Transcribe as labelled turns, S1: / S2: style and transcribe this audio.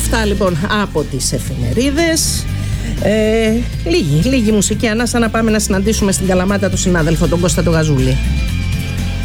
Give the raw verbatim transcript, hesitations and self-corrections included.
S1: Αυτά λοιπόν από τις εφημερίδες. Ε, λίγη, λίγη μουσική ανάσα να πάμε να συναντήσουμε στην Καλαμάτα τον συνάδελφο τον Κώστα τον Γαζούλη.